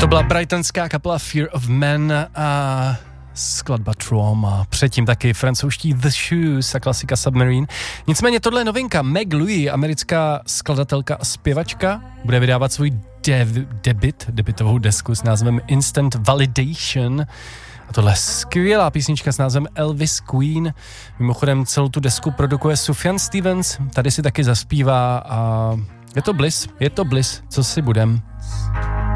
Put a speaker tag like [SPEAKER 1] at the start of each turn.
[SPEAKER 1] To byla brightonská kapela Fear of Men a skladba Trauma. Předtím taky francouzští The Shoes a klasika Submarine. Nicméně tohle je novinka. Meg Louie, americká skladatelka a zpěvačka, bude vydávat svůj debutovou desku s názvem Instant Validation. A tohle je skvělá písnička s názvem Elvis Queen. Mimochodem celou tu desku produkuje Sufjan Stevens, tady si taky zaspívá a je to bliss, co si budem.